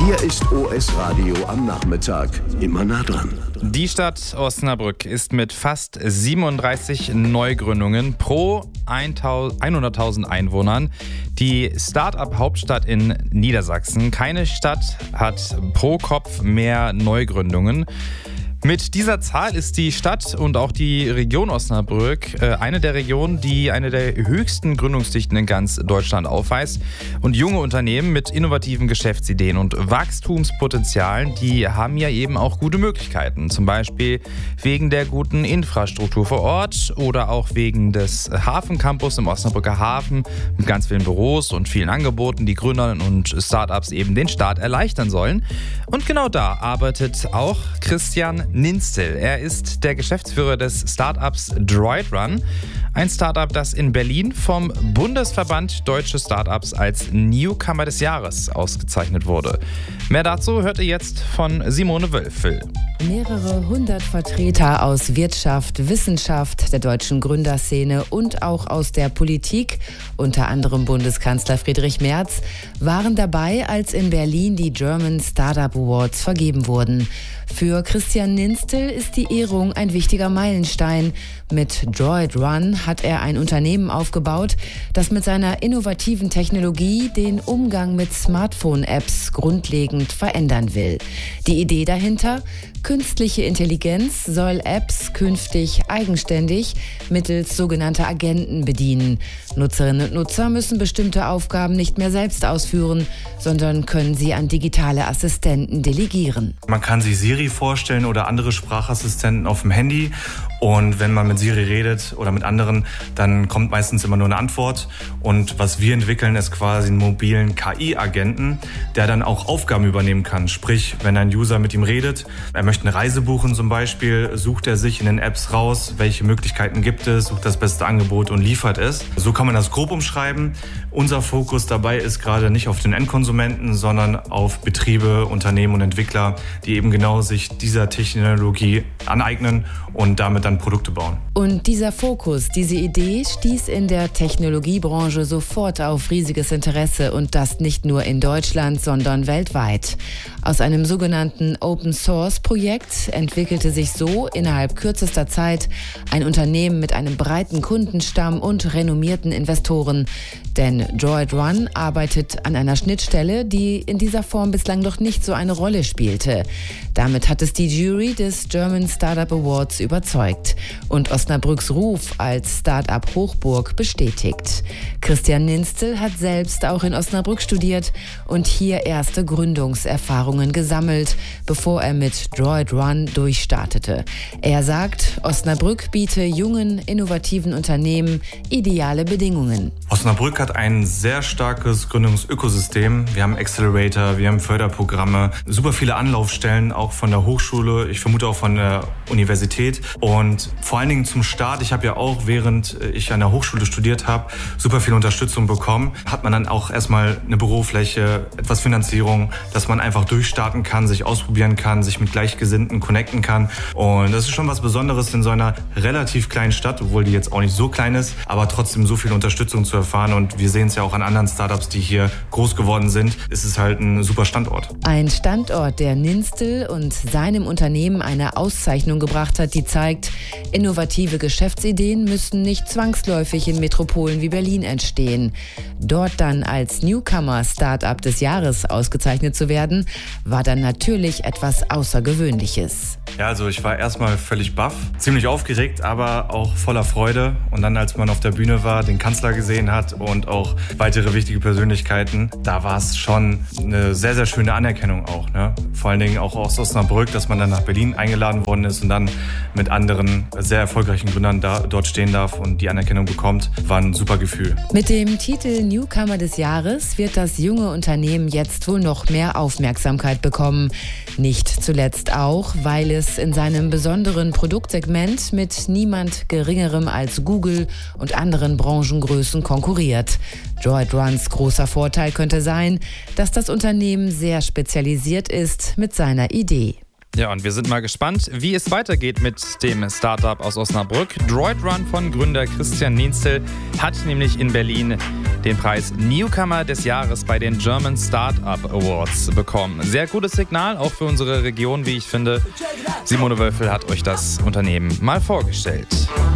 Hier ist OS Radio am Nachmittag. Immer nah dran. Die Stadt Osnabrück ist mit fast 37 Neugründungen pro 100.000 Einwohnern die Start-up-Hauptstadt in Niedersachsen. Keine Stadt hat pro Kopf mehr Neugründungen. Mit dieser Zahl ist die Stadt und auch die Region Osnabrück eine der Regionen, die eine der höchsten Gründungsdichten in ganz Deutschland aufweist. Und junge Unternehmen mit innovativen Geschäftsideen und Wachstumspotenzialen, die haben ja eben auch gute Möglichkeiten. Zum Beispiel wegen der guten Infrastruktur vor Ort oder auch wegen des Hafencampus im Osnabrücker Hafen mit ganz vielen Büros und vielen Angeboten, die Gründern und Startups eben den Start erleichtern sollen. Und genau da arbeitet auch Christian Ninstel. Er ist der Geschäftsführer des Startups DroidRun, ein Startup, das in Berlin vom Bundesverband Deutsche Startups als Newcomer des Jahres ausgezeichnet wurde. Mehr dazu hört ihr jetzt von Simone Wölfel. Mehrere hundert Vertreter aus Wirtschaft, Wissenschaft, der deutschen Gründerszene und auch aus der Politik, unter anderem Bundeskanzler Friedrich Merz, waren dabei, als in Berlin die German Startup Awards vergeben wurden. Für Christian Ninstel ist die Ehrung ein wichtiger Meilenstein. Mit DroidRun hat er ein Unternehmen aufgebaut, das mit seiner innovativen Technologie den Umgang mit Smartphone-Apps grundlegend verändern will. Die Idee dahinter? Künstliche Intelligenz soll Apps künftig eigenständig mittels sogenannter Agenten bedienen. Nutzerinnen und Nutzer müssen bestimmte Aufgaben nicht mehr selbst ausführen, sondern können sie an digitale Assistenten delegieren. Man kann sich Siri vorstellen oder andere Sprachassistenten auf dem Handy. Und wenn man mit Siri redet oder mit anderen, dann kommt meistens immer nur eine Antwort. Und was wir entwickeln, ist quasi einen mobilen KI-Agenten, der dann auch Aufgaben übernehmen kann. Sprich, wenn ein User mit ihm redet, er möchte eine Reise buchen zum Beispiel, sucht er sich in den Apps raus, welche Möglichkeiten gibt es, sucht das beste Angebot und liefert es. So kann man das grob umschreiben. Unser Fokus dabei ist gerade nicht auf den Endkonsumenten, sondern auf Betriebe, Unternehmen und Entwickler, die eben genau sich dieser Technologie aneignen und damit dann Produkte bauen. Und dieser Fokus, diese Idee stieß in der Technologiebranche sofort auf riesiges Interesse und das nicht nur in Deutschland, sondern weltweit. Aus einem sogenannten Open-Source-Projekt entwickelte sich so innerhalb kürzester Zeit ein Unternehmen mit einem breiten Kundenstamm und renommierten Investoren. Denn DroidRun arbeitet an einer Schnittstelle, die in dieser Form bislang noch nicht so eine Rolle spielte. Damit hat es die Jury des German Startup Awards überzeugt und Osnabrücks Ruf als Start-up-Hochburg bestätigt. Christian Ninstel hat selbst auch in Osnabrück studiert und hier erste Gründungserfahrungen gesammelt, bevor er mit DroidRun durchstartete. Er sagt, Osnabrück biete jungen, innovativen Unternehmen ideale Bedingungen. Osnabrück hat ein sehr starkes Gründungsökosystem. Wir haben Accelerator, wir haben Förderprogramme, super viele Anlaufstellen, auch von der Hochschule, ich vermute auch von der Universität. Und vor allen Dingen zum Start, ich habe ja auch, während ich an der Hochschule studiert habe, super viel Unterstützung bekommen. Hat man dann auch erstmal eine Bürofläche, etwas Finanzierung, dass man einfach durchstarten kann, sich ausprobieren kann, sich mit Gleichgesinnten connecten kann. Und das ist schon was Besonderes in so einer relativ kleinen Stadt, obwohl die jetzt auch nicht so klein ist, aber trotzdem so viel Unterstützung zu erfahren. Und wir sehen es ja auch an anderen Startups, die hier groß geworden sind. Es ist halt ein super Standort. Ein Standort, der Ninstel und seinem Unternehmen eine Auszeichnung gebracht hat, die zeigt, innovative Geschäftsideen müssen nicht zwangsläufig in Metropolen wie Berlin entstehen. Dort dann als Newcomer Startup des Jahres ausgezeichnet zu werden, war dann natürlich etwas Außergewöhnliches. Ja, also ich war erstmal völlig baff, ziemlich aufgeregt, aber auch voller Freude. Und dann, als man auf der Bühne war, den Kanzler gesehen hat und auch weitere wichtige Persönlichkeiten, da war es schon eine sehr, sehr schöne Anerkennung auch. Ne? Vor allen Dingen auch aus Osnabrück, dass man dann nach Berlin eingeladen worden ist und dann mit anderen sehr erfolgreichen Gründern dort stehen darf und die Anerkennung bekommt, war ein super Gefühl. Mit dem Titel Newcomer des Jahres wird das junge Unternehmen jetzt wohl noch mehr Aufmerksamkeit bekommen. Nicht zuletzt auch, weil es in seinem besonderen Produktsegment mit niemand Geringerem als Google und anderen Branchengrößen konkurriert. DroidRuns großer Vorteil könnte sein, dass das Unternehmen sehr spezialisiert ist mit seiner Idee. Ja, und wir sind mal gespannt, wie es weitergeht mit dem Startup aus Osnabrück. DroidRun von Gründer Christian Nienzel hat nämlich in Berlin den Preis Newcomer des Jahres bei den German Startup Awards bekommen. Sehr gutes Signal, auch für unsere Region, wie ich finde. Simone Wölfel hat euch das Unternehmen mal vorgestellt.